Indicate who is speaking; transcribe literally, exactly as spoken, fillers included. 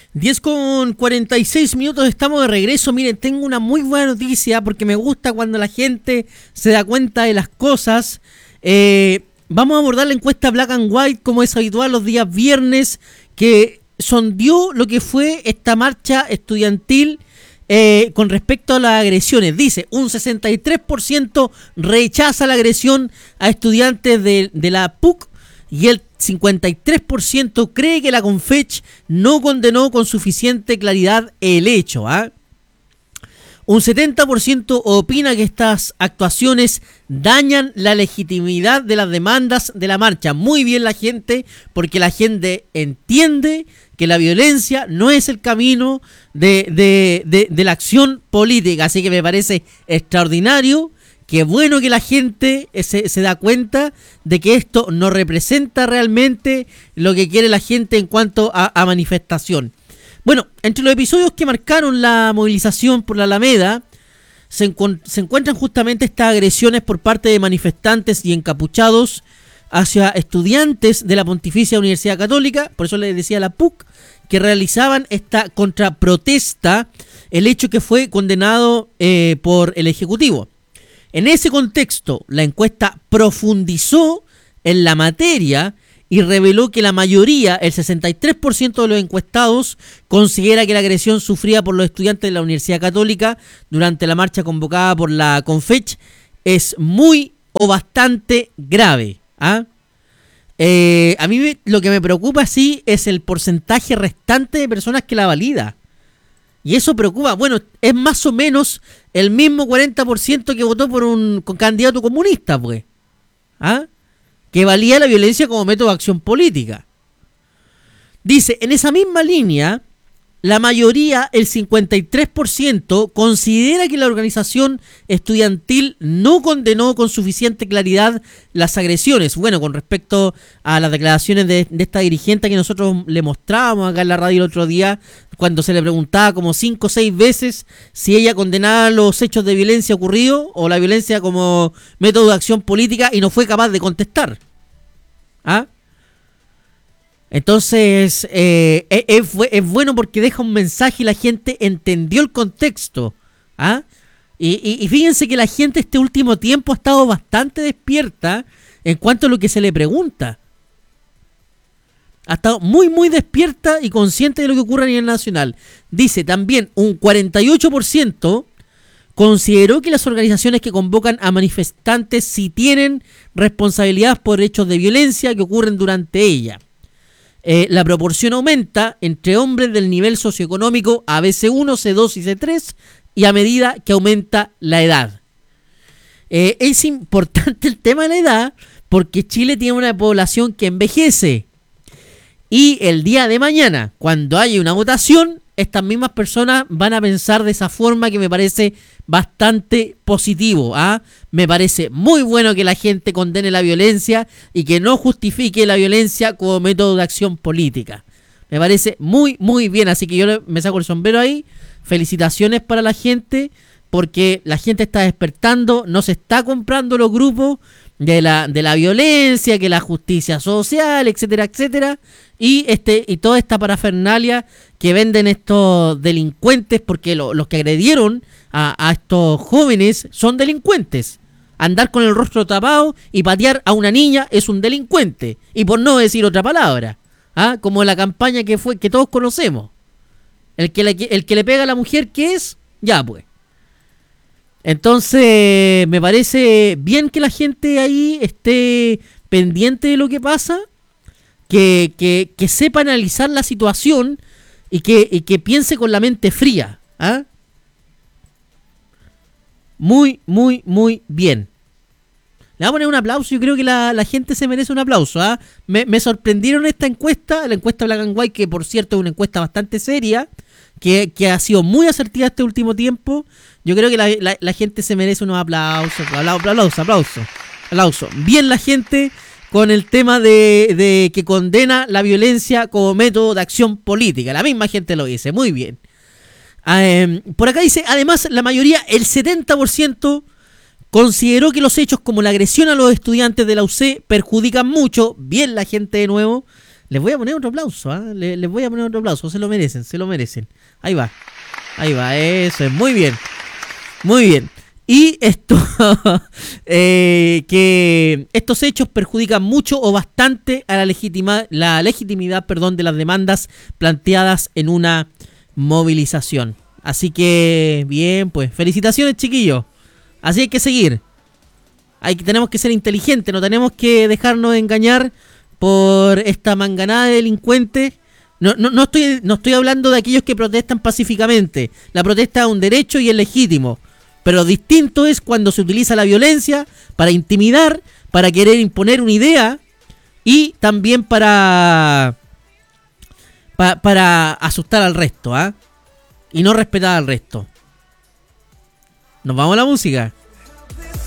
Speaker 1: diez con cuarenta y seis minutos, estamos de regreso. Miren, tengo una muy buena noticia porque me gusta cuando la gente se da cuenta de las cosas. Eh, vamos a abordar la encuesta Black and White como es habitual los días viernes, que sondeó lo que fue esta marcha estudiantil eh, con respecto a las agresiones. Dice, un sesenta y tres por ciento rechaza la agresión a estudiantes de, de la P U C y el cincuenta y tres por ciento cree que la Confech no condenó con suficiente claridad el hecho. ¿eh? Un setenta por ciento opina que estas actuaciones dañan la legitimidad de las demandas de la marcha. Muy bien la gente, porque la gente entiende que la violencia no es el camino de, de, de, de la acción política. Así que me parece extraordinario. Qué bueno que la gente se, se da cuenta de que esto no representa realmente lo que quiere la gente en cuanto a, a manifestación. Bueno, entre los episodios que marcaron la movilización por la Alameda, se, encu- se encuentran justamente estas agresiones por parte de manifestantes y encapuchados hacia estudiantes de la Pontificia Universidad Católica, por eso les decía la P U C, que realizaban esta contraprotesta, el hecho que fue condenado eh, por el Ejecutivo. En ese contexto, la encuesta profundizó en la materia y reveló que la mayoría, el sesenta y tres por ciento de los encuestados, considera que la agresión sufrida por los estudiantes de la Universidad Católica durante la marcha convocada por la Confech es muy o bastante grave. ¿ah? Eh, a mí me, lo que me preocupa sí es el porcentaje restante de personas que la valida. Y eso preocupa. Bueno, es más o menos el mismo cuarenta por ciento que votó por un con candidato comunista, pues. ¿Ah? Que valía la violencia como método de acción política. Dice, en esa misma línea, la mayoría, el cincuenta y tres por ciento, considera que la organización estudiantil no condenó con suficiente claridad las agresiones. Bueno, con respecto a las declaraciones de, de esta dirigente que nosotros le mostrábamos acá en la radio el otro día, cuando se le preguntaba como cinco o seis veces si ella condenaba los hechos de violencia ocurridos o la violencia como método de acción política, y no fue capaz de contestar. ¿Ah? Entonces, eh, es, es, es bueno porque deja un mensaje y la gente entendió el contexto. ¿Ah? Y, y, y fíjense que la gente este último tiempo ha estado bastante despierta en cuanto a lo que se le pregunta. Ha estado muy, muy despierta y consciente de lo que ocurre a nivel nacional. Dice también, un cuarenta y ocho por ciento consideró que las organizaciones que convocan a manifestantes sí tienen responsabilidad por hechos de violencia que ocurren durante ella. Eh, la proporción aumenta entre hombres del nivel socioeconómico A B C uno, C dos y C tres, y a medida que aumenta la edad. Eh, es importante el tema de la edad porque Chile tiene una población que envejece. Y el día de mañana, cuando haya una votación, estas mismas personas van a pensar de esa forma, que me parece bastante positivo. ¿ah? Me parece muy bueno que la gente condene la violencia y que no justifique la violencia como método de acción política. Me parece muy, muy bien. Así que yo me saco el sombrero ahí. Felicitaciones para la gente, porque la gente está despertando, no se está comprando los grupos de la, de la violencia, que la justicia social, etcétera, etcétera. Y este y toda esta parafernalia que venden estos delincuentes, porque lo, los que agredieron a, a estos jóvenes son delincuentes. Andar con el rostro tapado y patear a una niña es un delincuente. Y por no decir otra palabra, ¿ah? Como la campaña que fue que todos conocemos. El que, le, el que le pega a la mujer, ¿qué es? Ya pues. Entonces me parece bien que la gente ahí esté pendiente de lo que pasa. Que, que, que sepa analizar la situación y que, y que piense con la mente fría. ¿ah? Muy, muy, muy bien. Le voy a poner un aplauso. Yo creo que la, la gente se merece un aplauso. ¿ah? Me, me sorprendieron esta encuesta, la encuesta Black and White, que por cierto es una encuesta bastante seria, que, que ha sido muy asertiva este último tiempo. Yo creo que la, la, la gente se merece unos aplausos. Aplauso, aplauso, aplauso. Aplauso. Bien la gente con el tema de, de que condena la violencia como método de acción política. La misma gente lo dice, muy bien. Eh, por acá dice, además, la mayoría, el setenta por ciento, consideró que los hechos como la agresión a los estudiantes de la U C perjudican mucho, bien la gente de nuevo, Les voy a poner otro aplauso, ¿ah? ¿eh? Les voy a poner otro aplauso, se lo merecen, se lo merecen. Ahí va, ahí va, eso es, muy bien, muy bien. Y esto, eh, que estos hechos perjudican mucho o bastante a la, legitima, la legitimidad perdón, de las demandas planteadas en una movilización. Así que, bien, pues, felicitaciones, chiquillos. Así hay que seguir. Hay, tenemos que ser inteligentes, no tenemos que dejarnos engañar por esta manganada de delincuentes. No, no, no, estoy, no estoy hablando de aquellos que protestan pacíficamente. La protesta es un derecho y es legítimo. Pero distinto es cuando se utiliza la violencia para intimidar, para querer imponer una idea y también para pa, para asustar al resto, ¿ah? ¿eh? Y no respetar al resto. Nos vamos a la música.